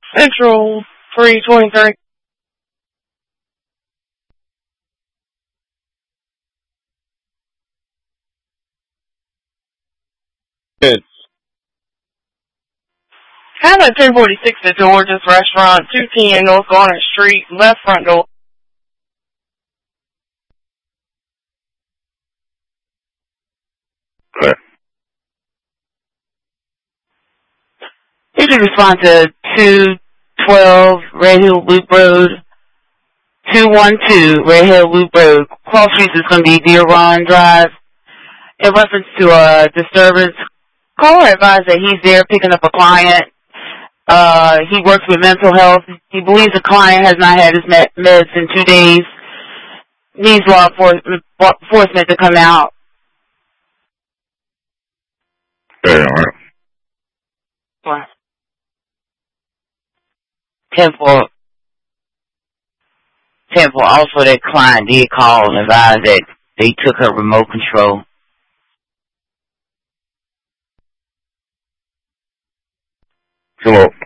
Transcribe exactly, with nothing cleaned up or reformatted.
Central three twenty-three. Good. Have a ten forty-six at George's Restaurant, two ten North Garnet Street, left front door. Okay. You can respond to two twelve Red Hill Loop Road, two one two Red Hill Loop Road. Cross streets is going to be Deer Run Drive. In reference to a disturbance, caller advised that he's there picking up a client. Uh, he works with mental health. He believes the client has not had his med- meds in two days. Needs law enforcement to come out. Okay, all right. What? Temple. Temple. Also, that client did call and advise that they took her remote control. Hello.